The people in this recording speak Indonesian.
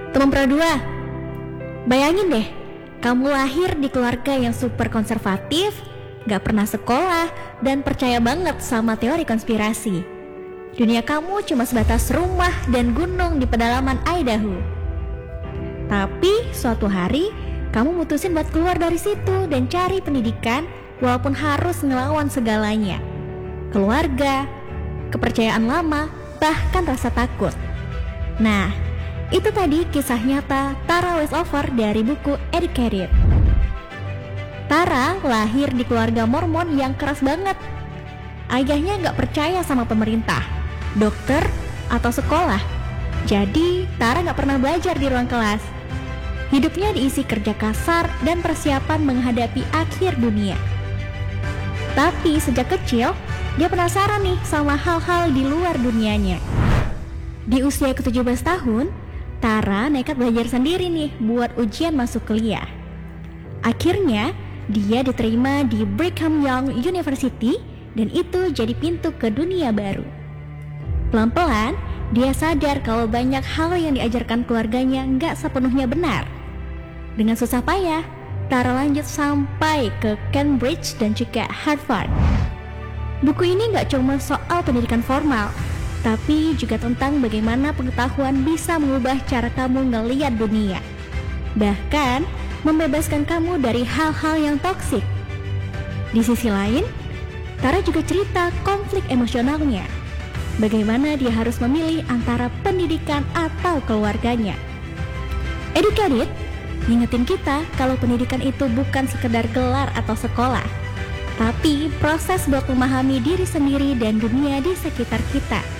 Teman Pro 2, bayangin deh, kamu lahir di keluarga yang super konservatif, gak pernah sekolah, dan percaya banget sama teori konspirasi. Dunia kamu cuma sebatas rumah dan gunung di pedalaman Idaho. Tapi suatu hari, kamu mutusin buat keluar dari situ dan cari pendidikan walaupun harus ngelawan segalanya. Keluarga, kepercayaan lama, bahkan rasa takut. Nah, itu tadi kisah nyata Tara Westover dari buku Educated. Tara lahir di keluarga Mormon yang keras banget. Ayahnya gak percaya sama pemerintah, dokter, atau sekolah. Jadi Tara gak pernah belajar di ruang kelas. Hidupnya diisi kerja kasar dan persiapan menghadapi akhir dunia. Tapi sejak kecil, dia penasaran nih sama hal-hal di luar dunianya. Di usia ke-17 tahun, Tara nekat belajar sendiri nih buat ujian masuk kuliah. Akhirnya, dia diterima di Brigham Young University dan itu jadi pintu ke dunia baru. Pelan-pelan, dia sadar kalau banyak hal yang diajarkan keluarganya nggak sepenuhnya benar. Dengan susah payah, Tara lanjut sampai ke Cambridge dan juga Harvard. Buku ini nggak cuma soal pendidikan formal, tapi juga tentang bagaimana pengetahuan bisa mengubah cara kamu ngelihat dunia. Bahkan, membebaskan kamu dari hal-hal yang toksik. Di sisi lain, Tara juga cerita konflik emosionalnya. Bagaimana dia harus memilih antara pendidikan atau keluarganya. Educated ngingetin kita kalau pendidikan itu bukan sekedar gelar atau sekolah, tapi proses buat memahami diri sendiri dan dunia di sekitar kita.